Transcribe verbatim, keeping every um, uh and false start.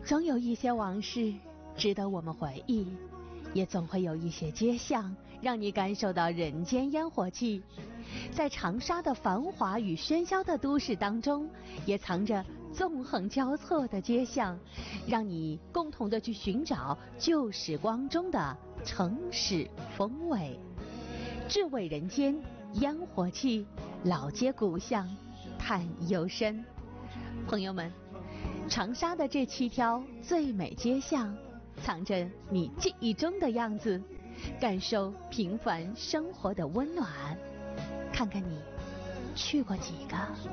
总有一些往事值得我们回忆，也总会有一些街巷让你感受到人间烟火气。在长沙的繁华与喧嚣的都市当中，也藏着纵横交错的街巷，让你共同的去寻找旧时光中的城市风味。至味人间，烟火气，老街古巷，探幽深。朋友们，长沙的这七条最美街巷，藏着你记忆中的样子，感受平凡生活的温暖。看看你去过几个？